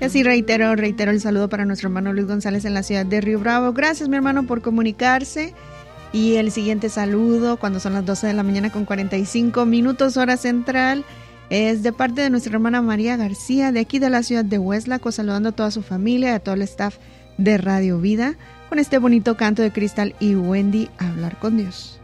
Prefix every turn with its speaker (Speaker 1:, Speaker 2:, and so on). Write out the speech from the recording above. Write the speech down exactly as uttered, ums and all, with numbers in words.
Speaker 1: Y así reitero, reitero el saludo para nuestro hermano Luis González en la ciudad de Río Bravo. Gracias, mi hermano, por comunicarse. Y el siguiente saludo, cuando son las doce de la mañana con cuarenta y cinco minutos, hora central, es de parte de nuestra hermana María García, de aquí de la ciudad de Hueslaco, saludando a toda su familia y a todo el staff de Radio Vida, con este bonito canto de Cristal y Wendy, Hablar con Dios.